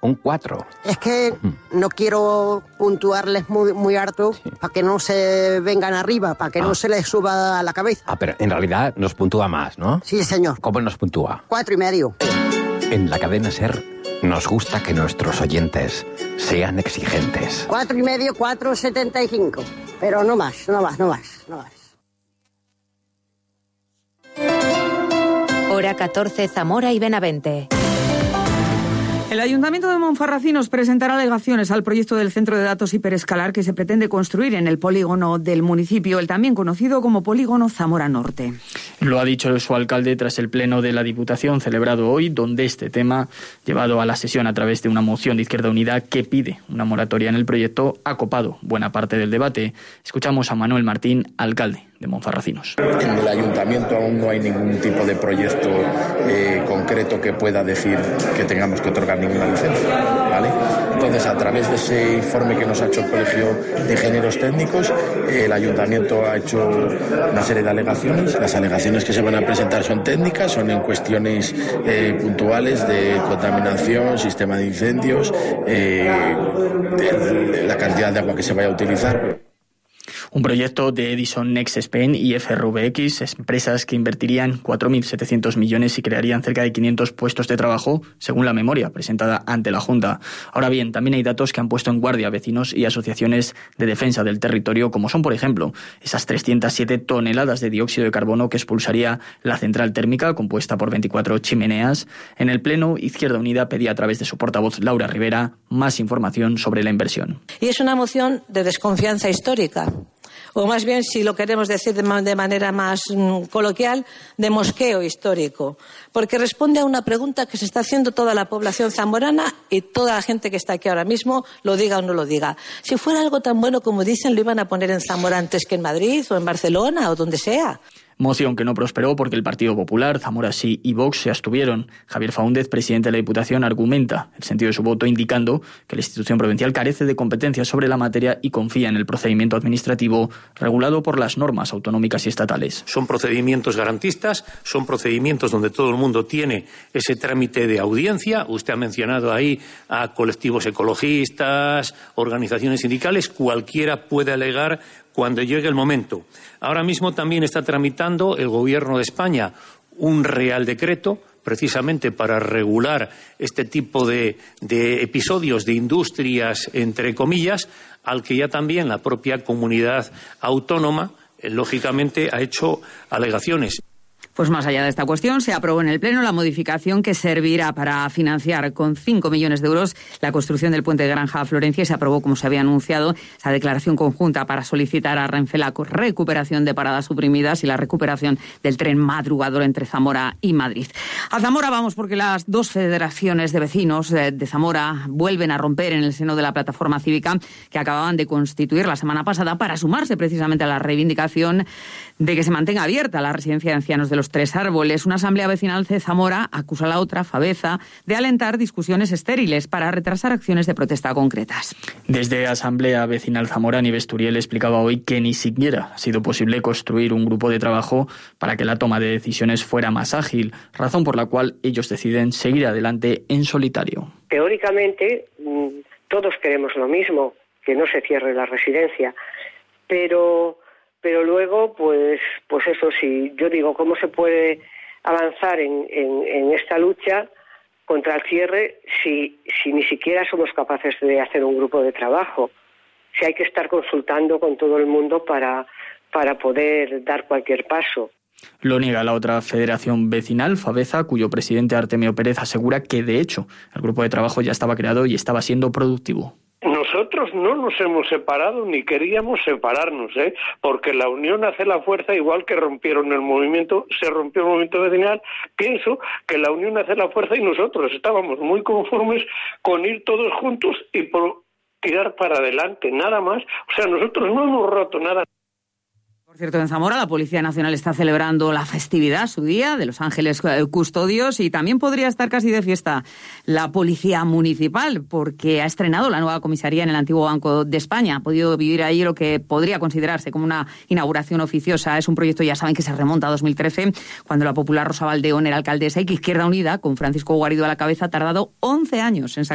un 4. Es que no quiero puntuarles muy harto para que no se vengan arriba, para que no se les suba a la cabeza. Pero en realidad nos puntúa más, ¿no? Sí, señor. ¿Cómo nos puntúa? 4,5. En la cadena SER nos gusta que nuestros oyentes sean exigentes. 4,5, 4,75. Pero no más. Hora 14, Zamora y Benavente. El Ayuntamiento de Monfarracinos presentará alegaciones al proyecto del centro de datos hiperescalar que se pretende construir en el polígono del municipio, el también conocido como Polígono Zamora Norte. Lo ha dicho su alcalde tras el pleno de la Diputación celebrado hoy, donde este tema, llevado a la sesión a través de una moción de Izquierda Unida que pide una moratoria en el proyecto, ha copado buena parte del debate. Escuchamos a Manuel Martín, alcalde de Monfarracinos. En el ayuntamiento aún no hay ningún tipo de proyecto concreto que pueda decir que tengamos que otorgar ninguna licencia, ¿vale? Entonces, a través de ese informe que nos ha hecho el Colegio de Ingenieros Técnicos, el ayuntamiento ha hecho una serie de alegaciones. Las alegaciones que se van a presentar son técnicas, son en cuestiones puntuales de contaminación, sistema de incendios, de la cantidad de agua que se vaya a utilizar. Un proyecto de Edison Next Spain y FRVX, empresas que invertirían 4.700 millones y crearían cerca de 500 puestos de trabajo, según la memoria presentada ante la Junta. Ahora bien, también hay datos que han puesto en guardia a vecinos y asociaciones de defensa del territorio, como son, por ejemplo, esas 307 toneladas de dióxido de carbono que expulsaría la central térmica, compuesta por 24 chimeneas. En el Pleno, Izquierda Unida pedía a través de su portavoz, Laura Rivera, más información sobre la inversión. Y es una moción de desconfianza histórica. O más bien, si lo queremos decir de manera más coloquial, de mosqueo histórico, porque responde a una pregunta que se está haciendo toda la población zamorana y toda la gente que está aquí ahora mismo, lo diga o no lo diga. Si fuera algo tan bueno como dicen, lo iban a poner en Zamora antes que en Madrid o en Barcelona o donde sea. Moción que no prosperó porque el Partido Popular, Zamora Sí y Vox se abstuvieron. Javier Faúndez, presidente de la Diputación, argumenta el sentido de su voto indicando que la institución provincial carece de competencias sobre la materia y confía en el procedimiento administrativo regulado por las normas autonómicas y estatales. Son procedimientos garantistas, son procedimientos donde todo el mundo tiene ese trámite de audiencia. Usted ha mencionado ahí a colectivos ecologistas, organizaciones sindicales, cualquiera puede alegar cuando llegue el momento. Ahora mismo también está tramitando el Gobierno de España un Real Decreto precisamente para regular este tipo de episodios de industrias, entre comillas, al que ya también la propia comunidad autónoma, lógicamente, ha hecho alegaciones. Pues más allá de esta cuestión, se aprobó en el Pleno la modificación que servirá para financiar con 5 millones de euros la construcción del puente de Granja a Florencia y se aprobó, como se había anunciado, esa declaración conjunta para solicitar a Renfe la recuperación de paradas suprimidas y la recuperación del tren madrugador entre Zamora y Madrid. A Zamora vamos porque las dos federaciones de vecinos de Zamora vuelven a romper en el seno de la plataforma cívica que acababan de constituir la semana pasada para sumarse precisamente a la reivindicación de que se mantenga abierta la residencia de ancianos de los Tres Árboles. Una asamblea vecinal de Zamora acusa a la otra, Fabeza, de alentar discusiones estériles para retrasar acciones de protesta concretas. Desde Asamblea Vecinal Zamora, Nieves Turiel explicaba hoy que ni siquiera ha sido posible construir un grupo de trabajo para que la toma de decisiones fuera más ágil, razón por la cual ellos deciden seguir adelante en solitario. Teóricamente, todos queremos lo mismo, que no se cierre la residencia, pero luego, pues eso sí, yo digo, ¿cómo se puede avanzar en esta lucha contra el cierre si ni siquiera somos capaces de hacer un grupo de trabajo? Si hay que estar consultando con todo el mundo para poder dar cualquier paso. Lo niega la otra federación vecinal, Fabeza, cuyo presidente Artemio Pérez asegura que, de hecho, el grupo de trabajo ya estaba creado y estaba siendo productivo. Nosotros no nos hemos separado ni queríamos separarnos, porque la unión hace la fuerza, igual que rompieron el movimiento, se rompió el movimiento vecinal. Pienso que la unión hace la fuerza y nosotros estábamos muy conformes con ir todos juntos y tirar para adelante, nada más. O sea, nosotros no hemos roto nada. Por cierto, en Zamora la Policía Nacional está celebrando la festividad, su día, de los Ángeles Custodios, y también podría estar casi de fiesta la Policía Municipal, porque ha estrenado la nueva comisaría en el antiguo Banco de España. Ha podido vivir ahí lo que podría considerarse como una inauguración oficiosa. Es un proyecto, ya saben, que se remonta a 2013, cuando la popular Rosa Valdeón era alcaldesa y que Izquierda Unida, con Francisco Guarido a la cabeza, ha tardado 11 años en